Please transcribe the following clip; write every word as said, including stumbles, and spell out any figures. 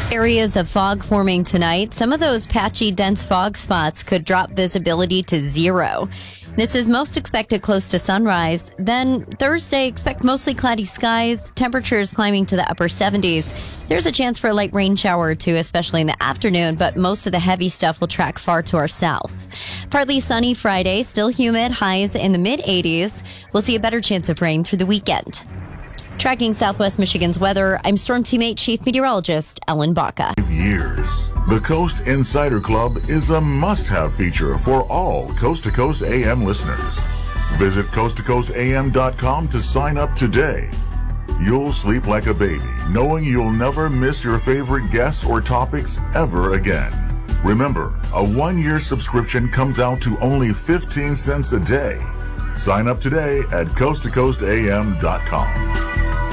Areas of fog forming tonight. Some of those patchy, dense fog spots could drop visibility to zero. This is most expected close to sunrise. Then Thursday, expect mostly cloudy skies, temperatures climbing to the upper seventies. There's a chance for a light rain shower or two, especially in the afternoon, but most of the heavy stuff will track far to our south. Partly sunny Friday, still humid, highs in the mid eighties. We'll see a better chance of rain through the weekend. Tracking Southwest Michigan's weather, I'm Storm Teammate Chief Meteorologist Ellen Baca. Years. The Coast Insider Club is a must-have feature for all Coast to Coast A M listeners. Visit coast to coast a m dot com to sign up today. You'll sleep like a baby, knowing you'll never miss your favorite guests or topics ever again. Remember, a one-year subscription comes out to only fifteen cents a day. Sign up today at coast to coast a m dot com.